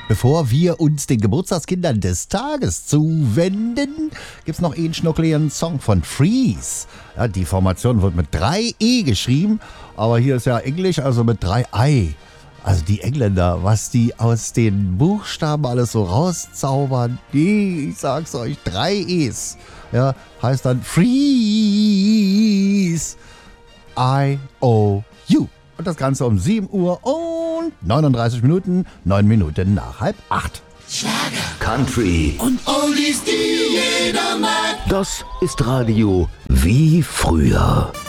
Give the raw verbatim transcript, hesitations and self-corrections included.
Bevor wir uns den Geburtstagskindern des Tages zuwenden, gibt's noch einen schnuckligen Song von Freeze. Ja, die Formation wird mit drei E geschrieben, aber hier ist ja Englisch, also mit drei I. Also die Engländer, was die aus den Buchstaben alles so rauszaubern, die, ich sag's euch, drei E's. Ja, heißt dann Freeze. I O U. Und das Ganze um sieben Uhr und neununddreißig Minuten, neun Minuten nach halb acht. Schlager, Country und Oldies, die jeder mag. Das ist Radio wie früher.